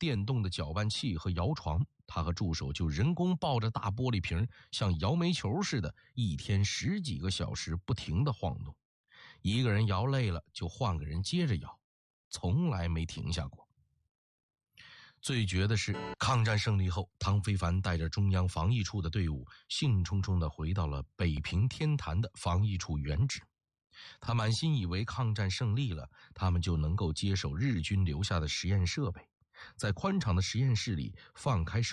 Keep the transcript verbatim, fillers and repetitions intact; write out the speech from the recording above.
电动的搅拌器和摇床，他和助手就人工抱着大玻璃瓶，像摇煤球似的，一天十几个小时不停地晃动。一个人摇累了，就换个人接着摇，从来没停下过。最绝的是，抗战胜利后，汤非凡带着中央防疫处的队伍，兴冲冲地回到了北平天坛的防疫处原址。他满心以为抗战胜利了，他们就能够接手日军留下的实验设备，在宽敞的实验室里放开手